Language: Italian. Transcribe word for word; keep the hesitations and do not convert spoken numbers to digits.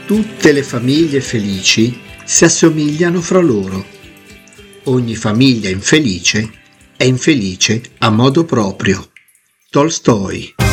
Tutte le famiglie felici si assomigliano fra loro. Ogni famiglia infelice è infelice a modo proprio. Tolstoj.